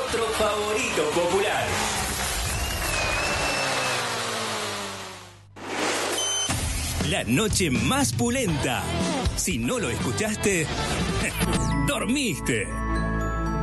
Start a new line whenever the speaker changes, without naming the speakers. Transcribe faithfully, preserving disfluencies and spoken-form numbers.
otro favorito popular. La noche más pulenta. Si no lo escuchaste, dormiste.